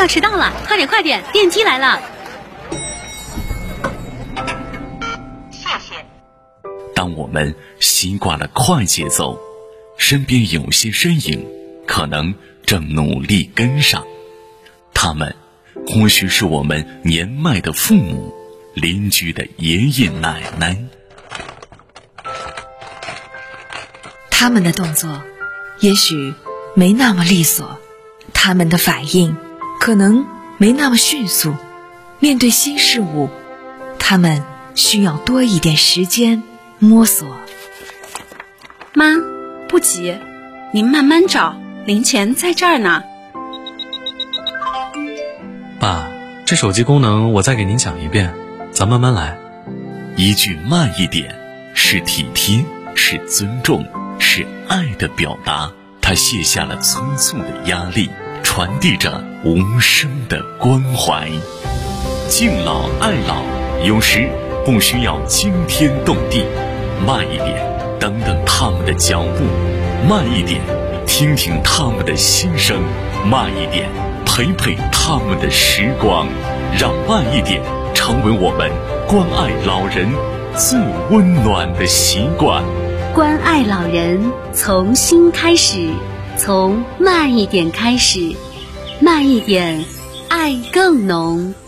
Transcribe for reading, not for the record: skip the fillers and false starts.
要迟到了，快点快点，电梯来了。 谢谢。 当我们习惯了快节奏，身边有些身影可能正努力跟上，他们或许是我们年迈的父母、邻居的爷爷奶奶。 他们的动作也许没那么利索，他们的反应可能没那么迅速，面对新事物，他们需要多一点时间摸索。 妈，不急，您慢慢找，零钱在这儿呢。 爸，这手机功能我再给您讲一遍，咱慢慢来。 一句慢一点，是体贴，是尊重，是爱的表达。他卸下了匆促的压力，传递着无声的关怀。敬老爱老，有时不需要惊天动地，慢一点，等等他们的脚步；慢一点，听听他们的心声；慢一点，陪陪他们的时光。让慢一点成为我们关爱老人最温暖的习惯。 关爱老人，从心开始，从慢一点开始，慢一点，爱更浓。